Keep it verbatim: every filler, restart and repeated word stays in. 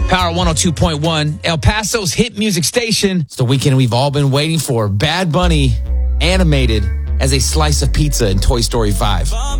Power one oh two point one, El Paso's hit music station. It's the weekend we've all been waiting for. Bad Bunny animated as a slice of pizza in Toy Story five.